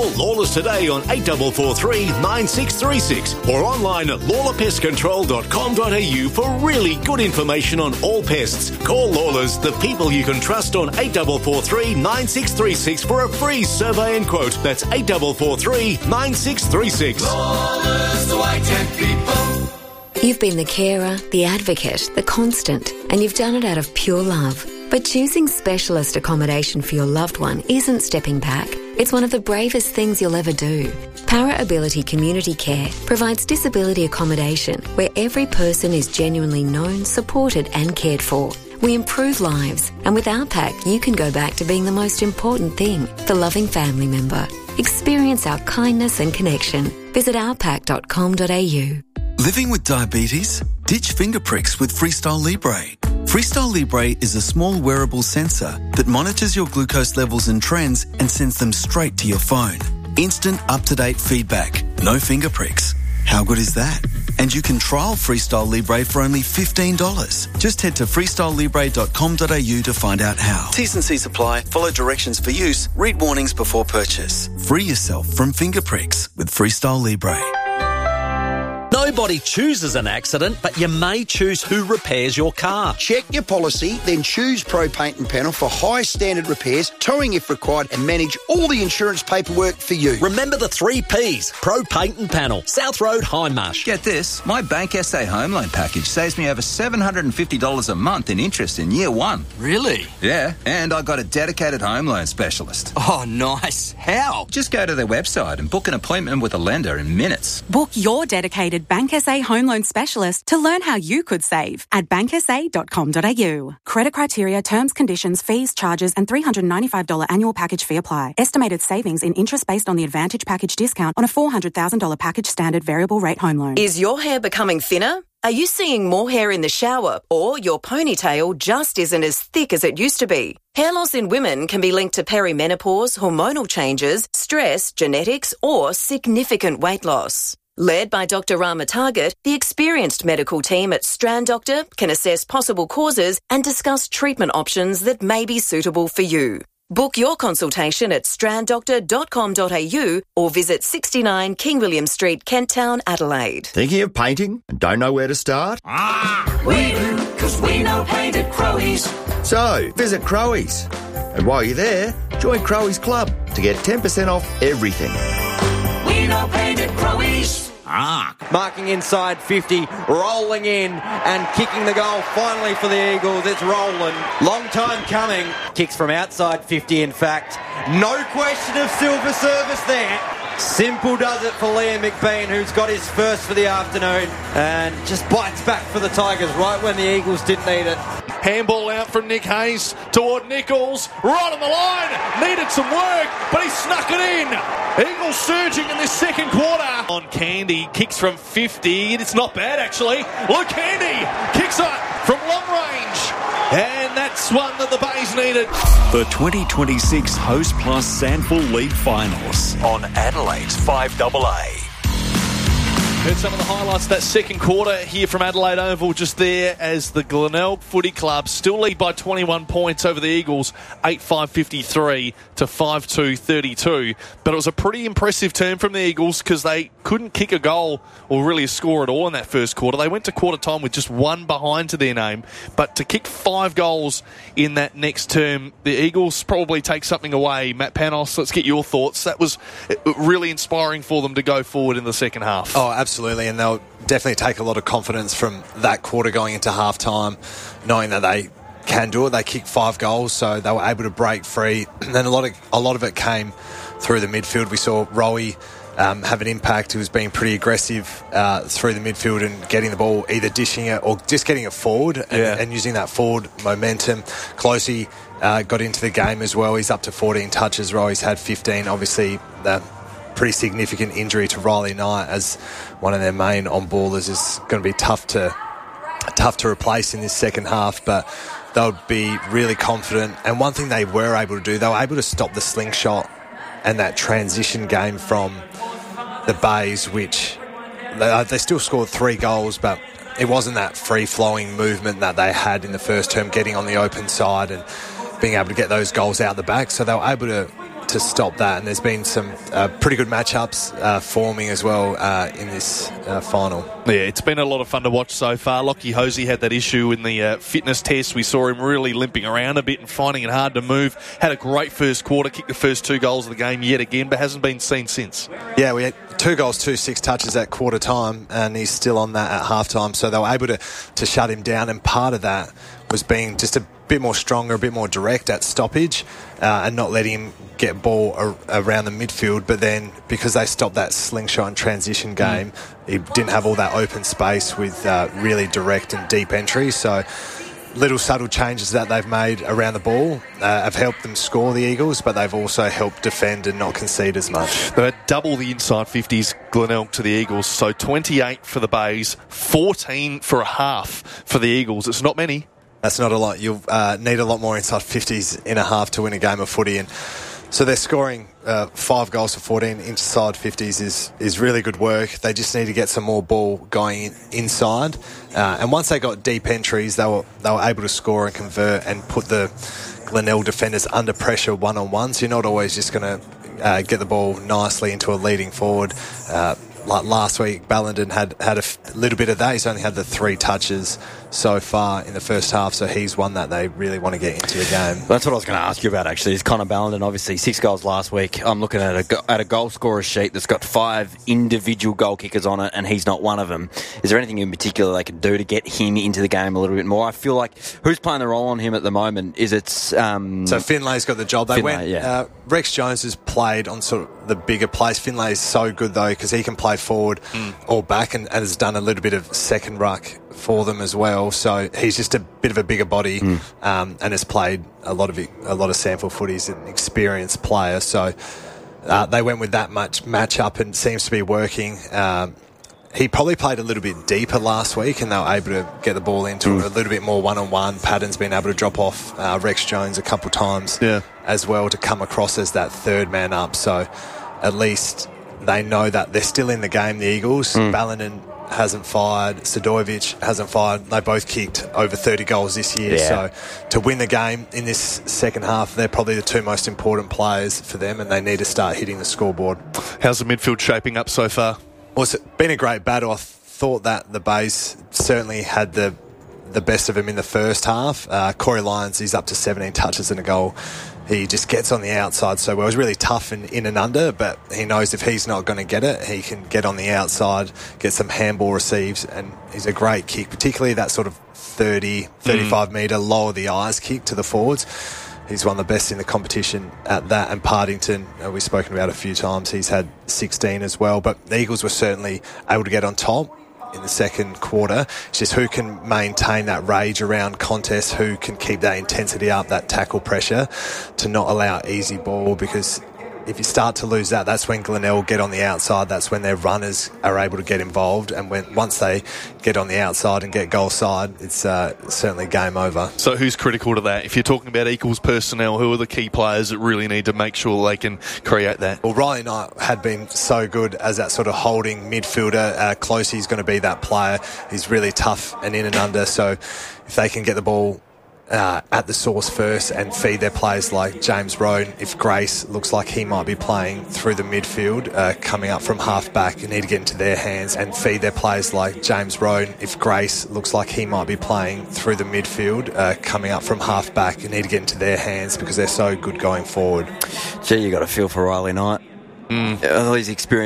Call Lawless today on 8443 9636 or online at lawlerpestcontrol.com.au for really good information on all pests. Call Lawless, the people you can trust, on 8443 9636 for a free survey and quote. That's 8443 9636. Lawless, the Whitehead people. You've been the carer, the advocate, the constant, and you've done it out of pure love. But choosing specialist accommodation for your loved one isn't stepping back. It's one of the bravest things you'll ever do. Para Ability Community Care provides disability accommodation where every person is genuinely known, supported and cared for. We improve lives, and with OurPack you can go back to being the most important thing, the loving family member. Experience our kindness and connection. Visit ourpack.com.au. Living with diabetes? Ditch finger pricks with Freestyle Libre. Freestyle Libre is a small wearable sensor that monitors your glucose levels and trends and sends them straight to your phone. Instant up-to-date feedback. No finger pricks. How good is that? And you can trial Freestyle Libre for only $15. Just head to freestylelibre.com.au to find out how. T's and C's apply. Follow directions for use. Read warnings before purchase. Free yourself from finger pricks with Freestyle Libre. Nobody chooses an accident, but you may choose who repairs your car. Check your policy, then choose Pro Paint and Panel for high standard repairs, towing if required, and manage all the insurance paperwork for you. Remember the 3 Ps. Pro Paint and Panel. South Road, Hindmarsh. Get this. My Bank SA home loan package saves me over $750 a month in interest in year 1. Really? Yeah, and I got a dedicated home loan specialist. Oh, nice. How? Just go to their website and book an appointment with a lender in minutes. Book your dedicated Bank SA home loan specialist to learn how you could save at banksa.com.au. Credit criteria, terms, conditions, fees, charges and $395 annual package fee apply. Estimated savings in interest based on the Advantage package discount on a $400,000 package standard variable rate home loan. Is your hair becoming thinner? Are you seeing more hair in the shower, or your ponytail just isn't as thick as it used to be? Hair loss in women can be linked to perimenopause, hormonal changes, stress, genetics or significant weight loss. Led by Dr. Rama Target, the experienced medical team at Strand Doctor can assess possible causes and discuss treatment options that may be suitable for you. Book your consultation at stranddoctor.com.au or visit 69 King William Street, Kent Town, Adelaide. Thinking of painting and don't know where to start? We do, because we know paint at Crowies. So, visit Crowies. And while you're there, join Crowies Club to get 10% off everything. We know paint at Crowies. Marking inside 50, rolling in and kicking the goal finally for the Eagles. It's Roland. Long time coming. Kicks from outside 50, in fact. No question of silver service there. Simple does it for Liam McBean, who's got his first for the afternoon and just bites back for the Tigers right when the Eagles didn't need it. Handball out from Nick Hayes toward Nichols. Right on the line. Needed some work, but he snuck it in. Eagles surging in this second quarter. On Candy, kicks from 50. It's not bad, actually. Luke Candy kicks up from long range. And that's one that the Bays needed. The 2026 Host Plus Sandful League Finals on Adelaide's 5AA. Heard some of the highlights of that second quarter here from Adelaide Oval just there as the Glenelg Footy Club still lead by 21 points over the Eagles, 8-5-53 to 5-2-32. But it was a pretty impressive turn from the Eagles because they couldn't kick a goal or really score at all in that first quarter. They went to quarter time with just one behind to their name. But to kick 5 goals in that next term, the Eagles probably take something away. Matt Panos, let's get your thoughts. That was really inspiring for them to go forward in the second half. Oh, absolutely, and they'll definitely take a lot of confidence from that quarter going into half-time, knowing that they can do it. They kicked 5 goals, so they were able to break free, and then a lot of it came through the midfield. We saw Rowie have an impact. He was being pretty aggressive through the midfield and getting the ball, either dishing it or just getting it forward and using that forward momentum. Closey got into the game as well. He's up to 14 touches. Rowie's had 15. Obviously, the pretty significant injury to Riley Knight as one of their main on-ballers is going to be tough to replace in this second half, but they'll be really confident. And one thing they were able to do, they were able to stop the slingshot and that transition game from the Bays, which they still scored 3 goals, but it wasn't that free-flowing movement that they had in the first term, getting on the open side and being able to get those goals out the back. So they were able to to stop that. And there's been some pretty good matchups forming as well in this final. Yeah, it's been a lot of fun to watch so far. Lockie Hosey had that issue in the fitness test. We saw him really limping around a bit and finding it hard to move. Had a great first quarter, kicked the first 2 goals of the game yet again, but hasn't been seen since. Yeah, we had 2 goals, 2 6 touches at quarter time, and he's still on that at half time. So they were able to shut him down, and part of that was being just a bit more stronger, a bit more direct at stoppage, and not letting him get ball around the midfield. But then because they stopped that slingshot and transition game, he didn't have all that open space with really direct and deep entry. So little subtle changes that they've made around the ball have helped them score, the Eagles, but they've also helped defend and not concede as much. They had double the inside 50s, Glenelg to the Eagles, so 28 for the Bays, 14 for a half for the Eagles. It's not many. That's not a lot. You'll need a lot more inside 50s in a half to win a game of footy. And so they're scoring 5 goals for 14 inside 50s is really good work. They just need to get some more ball going inside. And once they got deep entries, they were able to score and convert and put the Glenelg defenders under pressure one-on-one. So you're not always just going to get the ball nicely into a leading forward. Like last week, Ballenden had a little bit of that. He's only had the 3 touches so far in the first half, so he's one that they really want to get into the game. That's what I was going to ask you about, actually, is Connor Ballenden. Obviously 6 goals last week. I'm looking at a goal scorer sheet that's got 5 individual goal kickers on it, and he's not one of them. Is there anything in particular they can do to get him into the game a little bit more? I feel like who's playing the role on him at the moment? Is it so Finlay's got the job. Rex Jones has played on sort of the bigger plays. Finlay's so good though, because he can play forward or back, and has done a little bit of second ruck for them as well. So he's just a bit of a bigger body, and has played a lot of sample footies, and an experienced player. So they went with that much matchup, and seems to be working. He probably played a little bit deeper last week, and they were able to get the ball into a little bit more one-on-one. Patton's been able to drop off Rex Jones a couple times as well to come across as that third man up. So at least they know that they're still in the game, the Eagles. Ballenden hasn't fired. Sadojevic hasn't fired. They both kicked over 30 goals this year. So to win the game in this second half, they're probably the 2 most important players for them, and they need to start hitting the scoreboard. How's the midfield shaping up so far? Well, it's been a great battle. I thought that the Bays certainly had the best of him in the first half. Corey Lyons, he's up to 17 touches and a goal. He just gets on the outside so well. It was really tough in and under, but he knows if he's not going to get it, he can get on the outside, get some handball receives, and he's a great kick, particularly that sort of 30, 35 metre lower the eyes kick to the forwards. He's one of the best in the competition at that. And Partington, we've spoken about a few times, he's had 16 as well. But the Eagles were certainly able to get on top in the second quarter. It's just who can maintain that rage around contests, who can keep that intensity up, that tackle pressure, to not allow easy ball, because if you start to lose that, that's when Glenelg get on the outside. That's when their runners are able to get involved. And once they get on the outside and get goal side, it's certainly game over. So who's critical to that? If you're talking about Eagles personnel, who are the key players that really need to make sure they can create that? Well, Riley Knight had been so good as that sort of holding midfielder. Closey's going to be that player. He's really tough and in and under. So if they can get the ball at the source first and feed their players like James Roden, if Grace looks like he might be playing through the midfield, coming up from half back, you need to get into their hands and feed their players like James Roden. If Grace looks like he might be playing through the midfield, coming up from half back, you need to get into their hands, because they're so good going forward. Gee, you got a feel for Riley Knight. All his experience